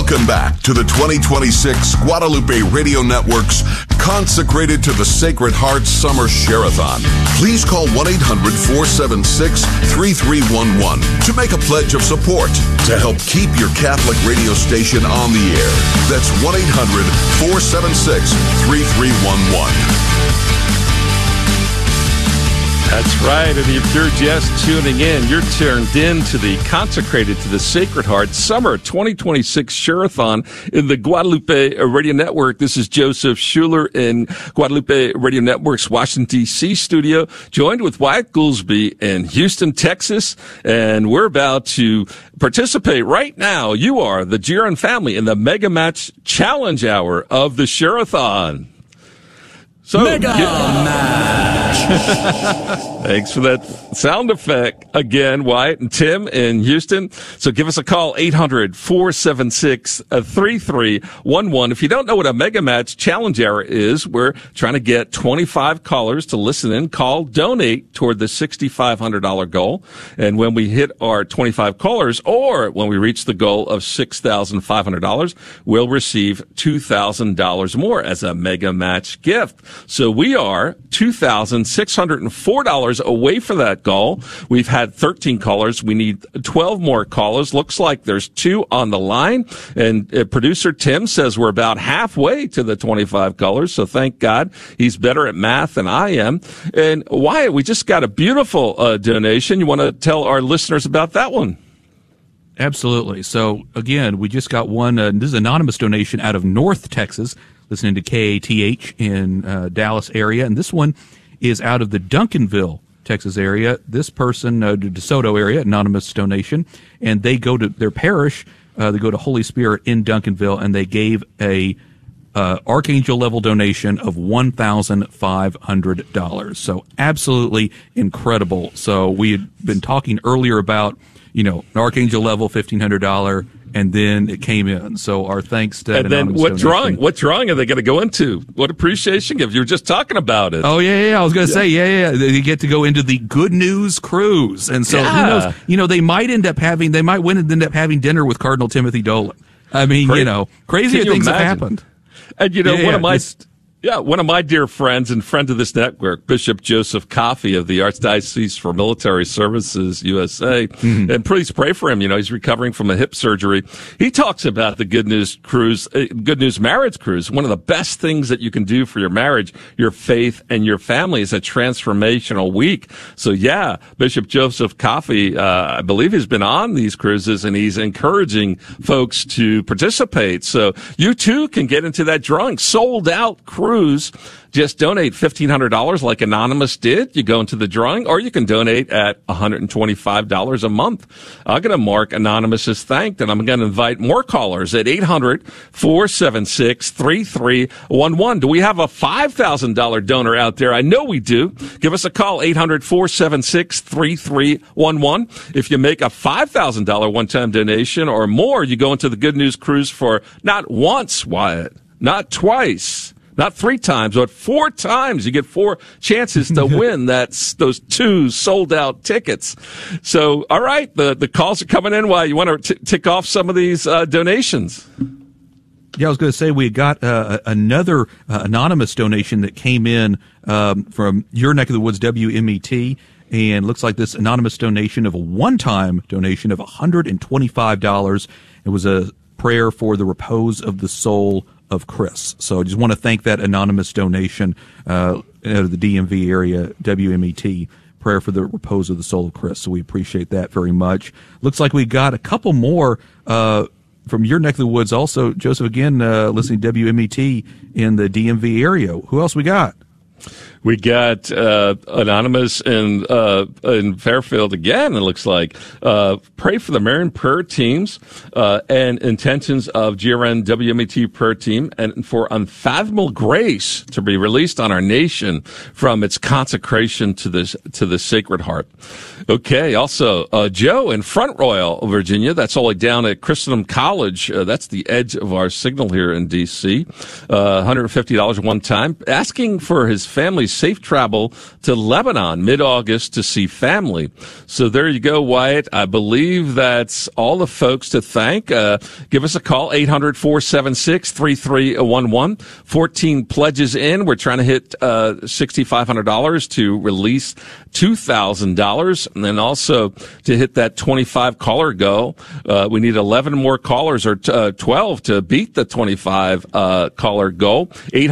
Welcome back to the 2026 Guadalupe Radio Network's Consecrated to the Sacred Heart Summer Share-a-thon. Please call 1-800-476-3311 to make a pledge of support to help keep your Catholic radio station on the air. That's 1-800-476-3311. That's right, and if you're just tuning in, you're turned in to the Consecrated to the Sacred Heart Summer 2026 Share-a-thon in the Guadalupe Radio Network. This is Joseph Schuler in Guadalupe Radio Network's Washington, D.C. studio, joined with Wyatt Goolsby in Houston, Texas, and we're about to participate right now. You are the Giron family in the Mega Match Challenge Hour of the Share-a-thon. So, Mega Match! Thanks for that sound effect again, Wyatt and Tim in Houston. So give us a call, 800-476-3311. If you don't know what a Mega Match Challenge Hour is, we're trying to get 25 callers to listen in, call, donate toward the $6,500 goal. And when we hit our 25 callers, or when we reach the goal of $6,500, we'll receive $2,000 more as a Mega Match gift. So we are $2,604 away from that goal. We've had 13 callers. We need 12 more callers. Looks like there's 2 on the line. And producer Tim says we're about halfway to the 25 callers. So thank God he's better at math than I am. And Wyatt, we just got a beautiful donation. You want to tell our listeners about that one? Absolutely. So again, we just got one. This is an anonymous donation out of North Texas, listening to KATH in Dallas area. And this one is out of the Duncanville, Texas area. This person, DeSoto area, anonymous donation. And they go to their parish, they go to Holy Spirit in Duncanville, and they gave a Archangel level donation of $1,500. So absolutely incredible. So we had been talking earlier about, an Archangel level $1,500, and then it came in. So our thanks to that. And then what drawing are they going to go into? What appreciation gift? You were just talking about it. Oh, yeah. I was going to say, they get to go into the Good News Cruise. And so who knows? They might end up having dinner with Cardinal Timothy Dolan. I mean, crazier things have happened. And one of my dear friends and friend of this network, Bishop Joseph Coffey of the Archdiocese for Military Services USA, and please pray for him. He's recovering from a hip surgery. He talks about the Good News Cruise, Good News Marriage Cruise. One of the best things that you can do for your marriage, your faith, and your family is a transformational week. So Bishop Joseph Coffey, I believe he's been on these cruises, and he's encouraging folks to participate. So you too can get into that drawing. Sold out cruise. Just donate $1,500 like Anonymous did. You go into the drawing, or you can donate at $125 a month. I'm going to mark Anonymous as thanked, and I'm going to invite more callers at 800-476-3311. Do we have a $5,000 donor out there? I know we do. Give us a call, 800-476-3311. If you make a $5,000 one-time donation or more, you go into the Good News Cruise for not once, Wyatt, not twice, not 3 times, but 4 times. You get 4 chances to win those 2 sold-out tickets. So, all right, the calls are coming in. Why, you want to tick off some of these donations? Yeah, I was going to say we got another anonymous donation that came in from your neck of the woods, WMET, and looks like this anonymous donation of a one-time donation of $125. It was a prayer for the repose of the soul of Chris. So I just want to thank that anonymous donation out of the DMV area, WMET, prayer for the repose of the soul of Chris. So we appreciate that very much. Looks like we got a couple more from your neck of the woods also, Joseph, again, listening to WMET in the DMV area. Who else we got? We got Anonymous in Fairfield again, it looks like. Pray for the Marian prayer teams and intentions of GRN WMET prayer team, and for unfathomable grace to be released on our nation from its consecration to the Sacred Heart. Okay, also Joe in Front Royal, Virginia. That's only down at Christendom College. That's the edge of our signal here in D.C. $150 one time, asking for his family safe travel to Lebanon mid-August to see family. So there you go, Wyatt. I believe that's all the folks to thank. Give us a call, 800-476-3311. 14 pledges in. We're trying to hit $6,500 to release $2,000. And then also to hit that 25 caller goal, we need 11 more callers, or 12 to beat the 25 caller goal.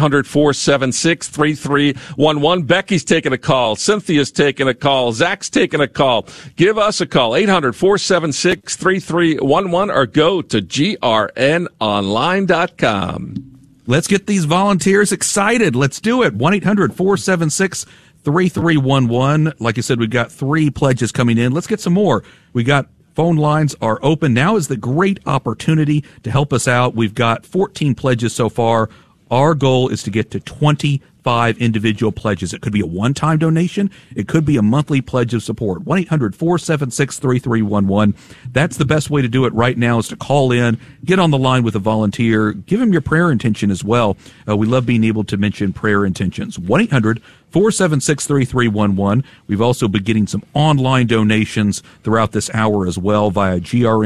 800-476-3311. Becky's taking a call. Cynthia's taking a call. Zach's taking a call. Give us a call, 800-476-3311, or go to grnonline.com. Let's get these volunteers excited. Let's do it. 1-800-476-3311. Like I said, we've got 3 pledges coming in. Let's get some more. We got phone lines are open. Now is the great opportunity to help us out. We've got 14 pledges so far. Our goal is to get to 25 individual pledges. It could be a one-time donation. It could be a monthly pledge of support. 1-800-476-3311. That's the best way to do it right now, is to call in, get on the line with a volunteer, give them your prayer intention as well. We love being able to mention prayer intentions. 1-800-476-3311. We've also been getting some online donations throughout this hour as well via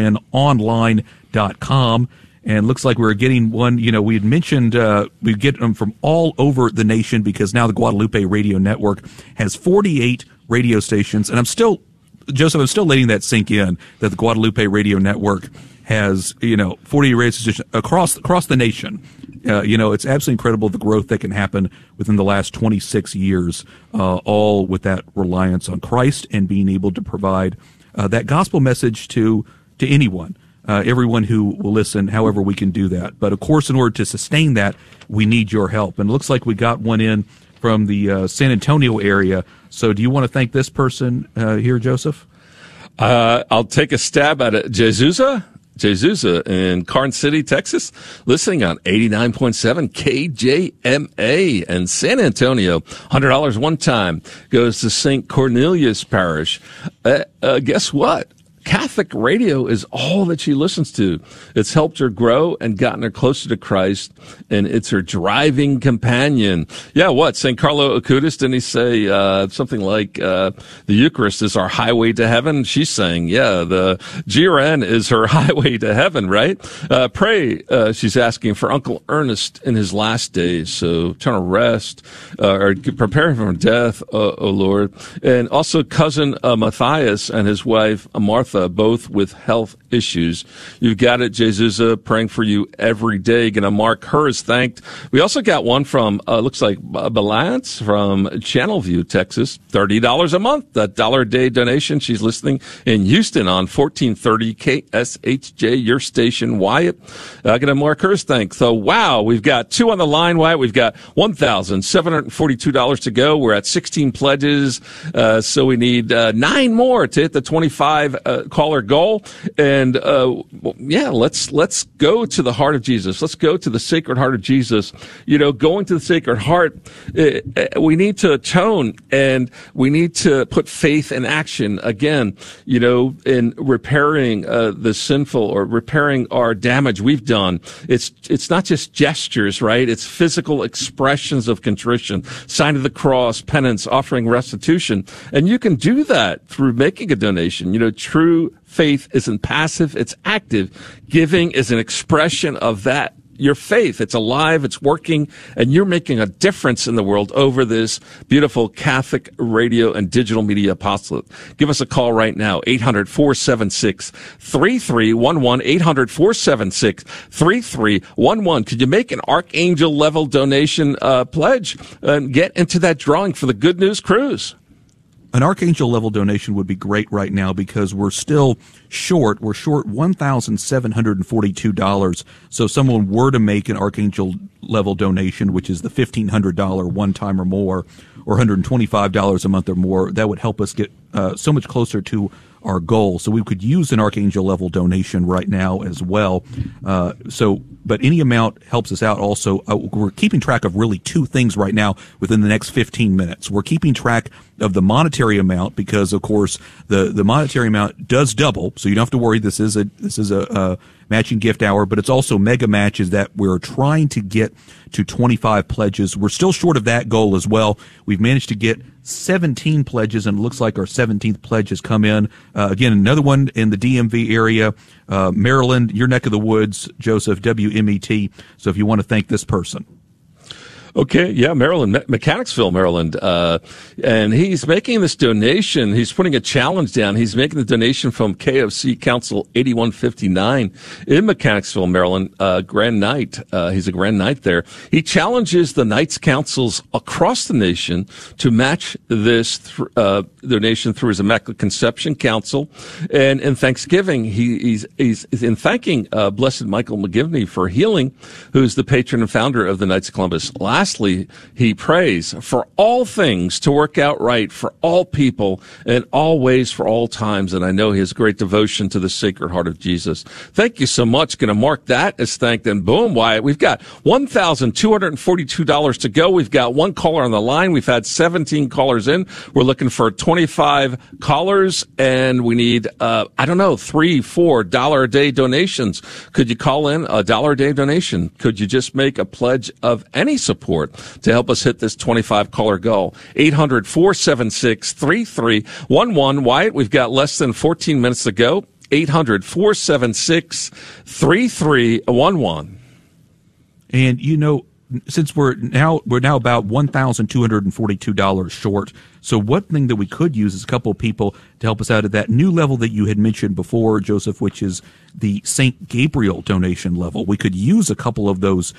grnonline.com. And looks like we're getting one, we had mentioned we get them from all over the nation, because now the Guadalupe Radio Network has 48 radio stations. And I'm still letting that sink in, that the Guadalupe Radio Network has, 48 radio stations across the nation. It's absolutely incredible the growth that can happen within the last 26 years, all with that reliance on Christ and being able to provide that gospel message to anyone. Everyone who will listen, however we can do that. But, of course, in order to sustain that, we need your help. And it looks like we got one in from the San Antonio area. So do you want to thank this person here, Joseph? I'll take a stab at it. Jesus in Carson City, Texas, listening on 89.7 KJMA. And San Antonio, $100 one time goes to St. Cornelius Parish. Guess what? Catholic radio is all that she listens to. It's helped her grow and gotten her closer to Christ, and it's her driving companion. Yeah, what? St. Carlo Acutis, didn't he say something like the Eucharist is our highway to heaven? She's saying, yeah, the GRN is her highway to heaven, right? Pray, she's asking for Uncle Ernest in his last days, so eternal rest, or prepare him for death, O Lord. And also cousin Matthias and his wife Martha, both with health issues. You've got it, Jesus, praying for you every day. Gonna mark her as thanked. We also got one from, looks like Balance from Channelview, Texas. $30 a month, that $1 a day donation. She's listening in Houston on 1430 KSHJ, your station, Wyatt. Gonna mark her as thanked. So, wow, we've got 2 on the line, Wyatt. We've got $1,742 to go. We're at 16 pledges, so we need 9 more to hit the 25 caller goal. And let's go to the heart of Jesus. Let's go to the Sacred Heart of Jesus. Going to the Sacred Heart, we need to atone, and we need to put faith in action again, in repairing the sinful, or repairing our damage we've done. It's not just gestures, right? It's physical expressions of contrition, sign of the cross, penance, offering restitution. And you can do that through making a donation. True faith isn't passive, it's active. Giving is an expression of that. Your faith, it's alive, it's working, and you're making a difference in the world over this beautiful Catholic radio and digital media apostolate. Give us a call right now, 800-476-3311, 800-476-3311. Could you make an Archangel level donation pledge and get into that drawing for the Good News Cruise? An Archangel level donation would be great right now, because we're still short. We're short $1,742. So if someone were to make an Archangel level donation, which is the $1,500 one time or more, or $125 a month or more, that would help us get so much closer to our goal. So we could use an Archangel level donation right now as well. So but any amount helps us out. Also, we're keeping track of really two things right now within the next 15 minutes. We're keeping track of the monetary amount because, of course, the monetary amount does double, so you don't have to worry. This is a matching gift hour, but it's also mega matches that we're trying to get to 25 pledges. We're still short of that goal as well. We've managed to get 17 pledges, and it looks like our 17th pledge has come in. Again, another one in the DMV area, Maryland, your neck of the woods, Joseph, WMET. So if you want to thank this person. Okay, yeah, Maryland, Mechanicsville, Maryland. And he's making this donation. He's putting a challenge down. He's making the donation from KFC Council 8159 in Mechanicsville, Maryland, Grand Knight. He's a Grand Knight there. He challenges the Knights Councils across the nation to match this donation through his Immaculate Conception Council. And in Thanksgiving, he's in thanking Blessed Michael McGivney for healing, who's the patron and founder of the Knights of Columbus. Lastly, he prays for all things to work out right for all people in all ways for all times. And I know he has great devotion to the Sacred Heart of Jesus. Thank you so much. Going to mark that as thanked. And boom, Wyatt, we've got $1,242 to go. We've got one caller on the line. We've had 17 callers in. We're looking for 25 callers, and we need, $3-4 a day donations. Could you call in a $1 a day donation? Could you just make a pledge of any support to help us hit this 25 caller goal? 800-476-3311. Wyatt, we've got less than 14 minutes to go. 800-476-3311. And since we're now about $1,242 short. So one thing that we could use is a couple of people to help us out at that new level that you had mentioned before, Joseph, which is the St. Gabriel donation level. We could use a couple of those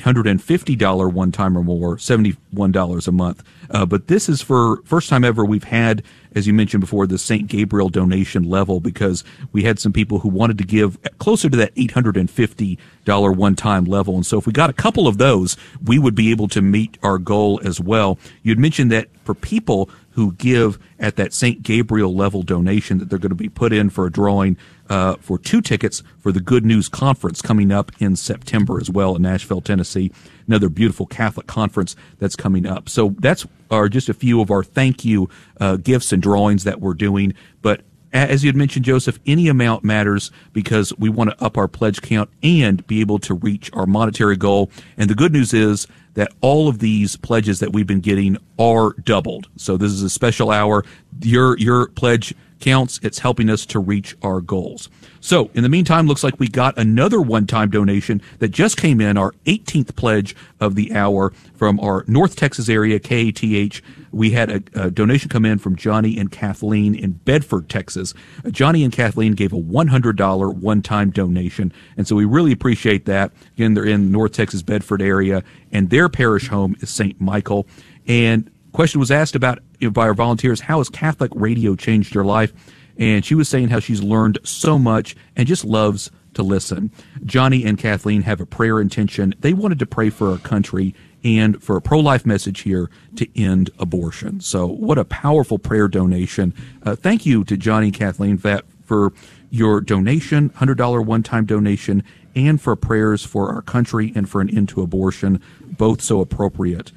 $850 one time or more, $71 a month. But this is for first time ever we've had, as you mentioned before, the St. Gabriel donation level, because we had some people who wanted to give closer to that $850 one time level. And so if we got a couple of those, we would be able to meet our goal as well. You'd mentioned that for people who give at that St. Gabriel level donation, that they're going to be put in for a drawing for 2 tickets for the Good News Conference coming up in September as well in Nashville, Tennessee. Another beautiful Catholic conference that's coming up. So that's just a few of our thank you gifts and drawings that we're doing. But as you had mentioned, Joseph, any amount matters because we want to up our pledge count and be able to reach our monetary goal. And the good news is that all of these pledges that we've been getting are doubled. So this is a special hour. Your pledge counts. It's helping us to reach our goals. So in the meantime, looks like we got another one-time donation that just came in, our 18th pledge of the hour from our North Texas area, KATH. We had a donation come in from Johnny and Kathleen in Bedford, Texas. Johnny and Kathleen gave a $100 one-time donation, and so we really appreciate that. Again, they're in North Texas, Bedford area, and their parish home is St. Michael. And question was asked about by our volunteers, how has Catholic radio changed your life? And she was saying how she's learned so much and just loves to listen. Johnny and Kathleen have a prayer intention. They wanted to pray for our country and for a pro-life message here to end abortion. So what a powerful prayer donation. Thank you to Johnny and Kathleen for your donation, $100 one-time donation, and for prayers for our country and for an end to abortion, both so appropriate.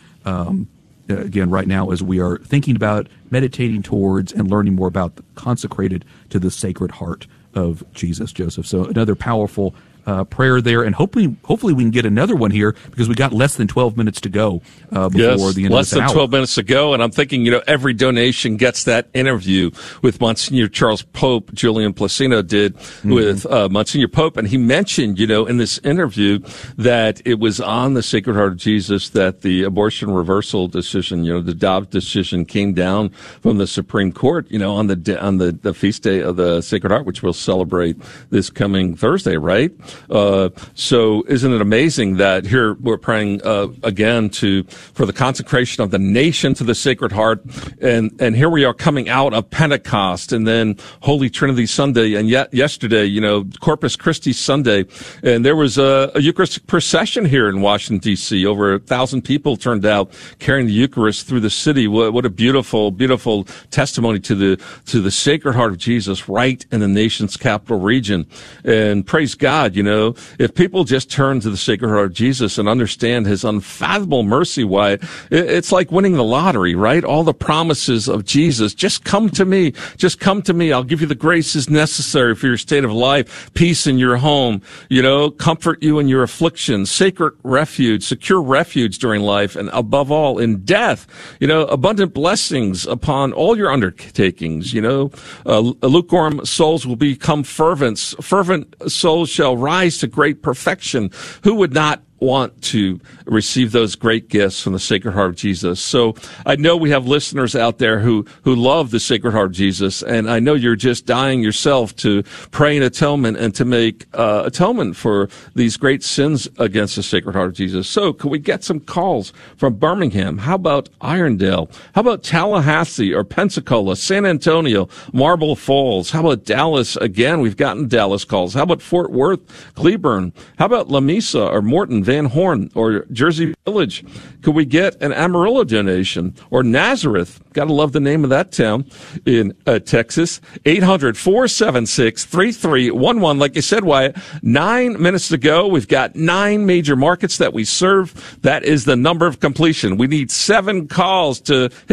Again, right now, as we are thinking about, meditating towards, and learning more about consecrated to the Sacred Heart of Jesus, Joseph. So another powerful prayer there, and hopefully we can get another one here because we got less than 12 minutes to go before the end of this hour. Less than 12 minutes to go, and I'm thinking, every donation gets that interview with Monsignor Charles Pope. Julian Placino did with Monsignor Pope, and he mentioned, in this interview that it was on the Sacred Heart of Jesus that the abortion reversal decision, the Dobbs decision, came down from the Supreme Court, on the feast day of the Sacred Heart, which we'll celebrate this coming Thursday, right? So isn't it amazing that here we're praying again for the consecration of the nation to the Sacred Heart, and here we are coming out of Pentecost and then Holy Trinity Sunday, and yet yesterday, Corpus Christi Sunday, and there was a Eucharistic procession here in Washington D.C. Over 1,000 people turned out carrying the Eucharist through the city. What a beautiful, beautiful testimony to the Sacred Heart of Jesus right in the nation's capital region. And praise God, You know, if people just turn to the Sacred Heart of Jesus and understand his unfathomable mercy, why it's like winning the lottery, right? All the promises of Jesus, just come to me. Just come to me. I'll give you the graces necessary for your state of life, peace in your home, you know, comfort you in your affliction, sacred refuge, secure refuge during life, and above all, in death, you know, abundant blessings upon all your undertakings, you know, lukewarm souls will become fervent souls shall rise to great perfection. Who would not want to receive those great gifts from the Sacred Heart of Jesus? So I know we have listeners out there who love the Sacred Heart of Jesus, and I know you're just dying yourself to pray in atonement and to make atonement for these great sins against the Sacred Heart of Jesus. So can we get some calls from Birmingham? How about Irondale? How about Tallahassee or Pensacola, San Antonio, Marble Falls? How about Dallas? Again, we've gotten Dallas calls. How about Fort Worth, Cleburne? How about La Mesa or Morton, Van Horn, or Jersey Village? Could we get an Amarillo donation? Or Nazareth? Gotta love the name of that town in Texas. 800-476-3311. Like you said, Wyatt, 9 minutes to go. We've got 9 major markets that we serve. That is the number of completion. We need 7 calls to